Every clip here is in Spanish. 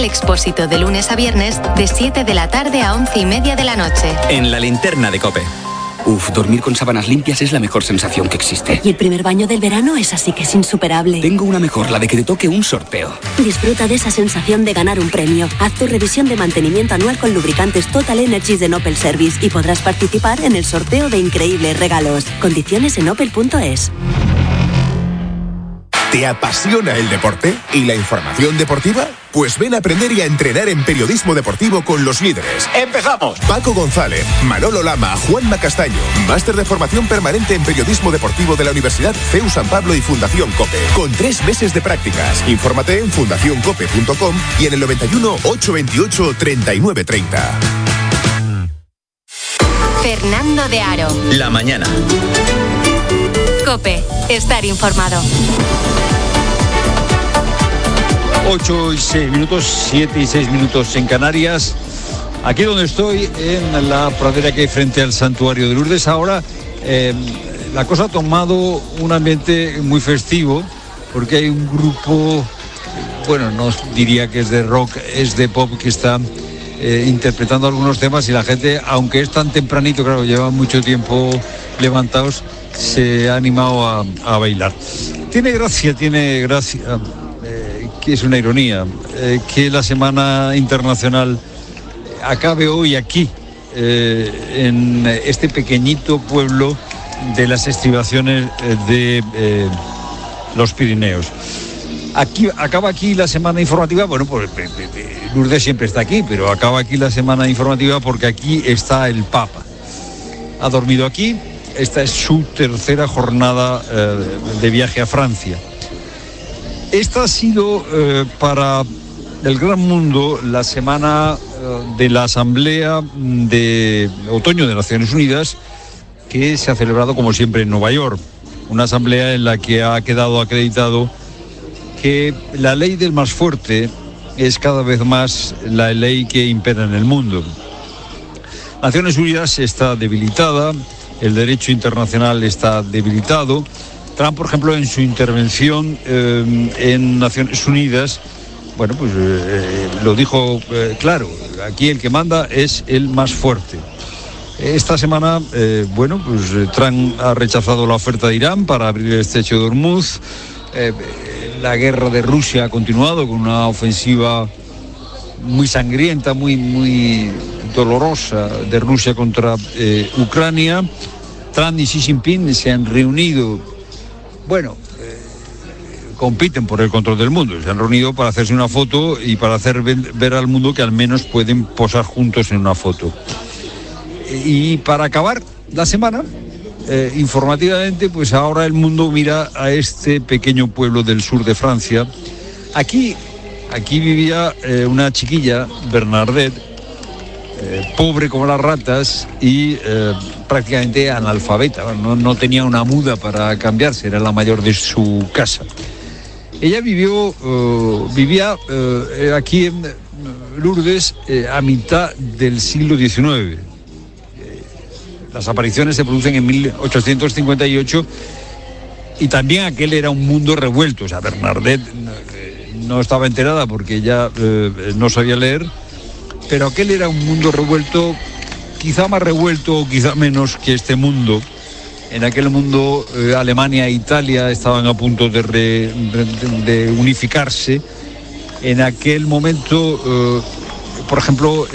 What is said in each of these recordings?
Expósito de lunes a viernes de 7 de la tarde a 11:30 de la noche. En la linterna de COPE. Uf, dormir con sábanas limpias es la mejor sensación que existe. Y el primer baño del verano es así que es insuperable. Tengo una mejor, la de que te toque un sorteo. Disfruta de esa sensación de ganar un premio. Haz tu revisión de mantenimiento anual con lubricantes Total Energies de Opel Service y podrás participar en el sorteo de increíbles regalos. Condiciones en opel.es. ¿Te apasiona el deporte y la información deportiva? Pues ven a aprender y a entrenar en periodismo deportivo con los líderes. ¡Empezamos! Paco González, Manolo Lama, Juanma Castaño. Máster de formación permanente en periodismo deportivo de la Universidad CEU San Pablo y Fundación COPE. Con 3 meses de prácticas. Infórmate en fundacioncope.com y en el 91 828 3930. Fernando de Aro. La mañana. COPE. Estar informado. 8 y 6 minutos, 7 y 6 minutos en Canarias. Aquí donde estoy, en la pradera que hay frente al Santuario de Lourdes. Ahora la cosa ha tomado un ambiente muy festivo, porque hay un grupo, bueno, no diría que es de rock, es de pop, que está interpretando algunos temas, y la gente, aunque es tan tempranito, claro, lleva mucho tiempo levantados, se ha animado a bailar. Tiene gracia, que es una ironía, que la Semana Internacional acabe hoy aquí, en este pequeñito pueblo de las estribaciones de los Pirineos. Acaba aquí la semana informativa. Bueno, pues Lourdes siempre está aquí, pero acaba aquí la semana informativa porque aquí está el Papa. Ha dormido aquí. Esta es su tercera jornada de viaje a Francia. Esta ha sido para el gran mundo la semana de la Asamblea de Otoño de Naciones Unidas, que se ha celebrado como siempre en Nueva York. Una asamblea en la que ha quedado acreditado que la ley del más fuerte es cada vez más la ley que impera en el mundo. Naciones Unidas está debilitada, el derecho internacional está debilitado. Trump, por ejemplo, en su intervención en Naciones Unidas, bueno, pues lo dijo claro, aquí el que manda es el más fuerte. Esta semana, bueno, pues Trump ha rechazado la oferta de Irán para abrir el estrecho de Hormuz. La guerra de Rusia ha continuado con una ofensiva muy sangrienta, muy dolorosa de Rusia contra Ucrania. Trump y Xi Jinping se han reunido, bueno, compiten por el control del mundo, se han reunido para hacerse una foto y para hacer ver al mundo que al menos pueden posar juntos en una foto. Y para acabar la semana, informativamente, pues ahora el mundo mira a este pequeño pueblo del sur de Francia. Aquí vivía una chiquilla, Bernadette, pobre como las ratas y prácticamente analfabeta, no tenía una muda para cambiarse, era la mayor de su casa. Ella vivía aquí en Lourdes a mitad del siglo XIX. Las apariciones se producen en 1858 y también aquel era un mundo revuelto. O sea, Bernadette no estaba enterada porque ella no sabía leer, pero aquel era un mundo revuelto, quizá más revuelto o quizá menos que este mundo. En aquel mundo Alemania e Italia estaban a punto de unificarse. En aquel momento, por ejemplo,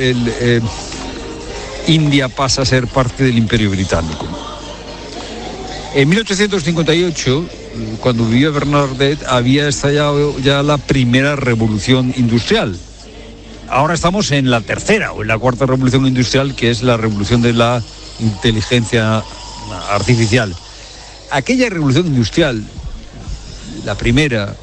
India pasa a ser parte del Imperio Británico. En 1858, cuando vivió Bernadette, había estallado ya la primera revolución industrial. Ahora estamos en la tercera o en la cuarta revolución industrial, que es la revolución de la inteligencia artificial. Aquella revolución industrial, la primera,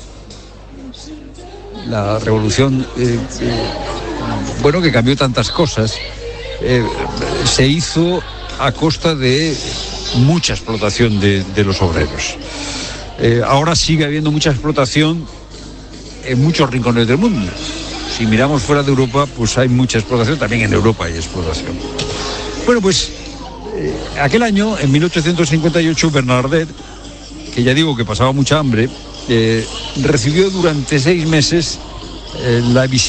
la revolución, bueno, que cambió tantas cosas, se hizo a costa de mucha explotación de los obreros. Ahora sigue habiendo mucha explotación en muchos rincones del mundo. Si miramos fuera de Europa, pues hay mucha explotación, también en Europa hay explotación. Bueno, pues aquel año, en 1858, Bernadette, que ya digo que pasaba mucha hambre, recibió durante 6 meses la visita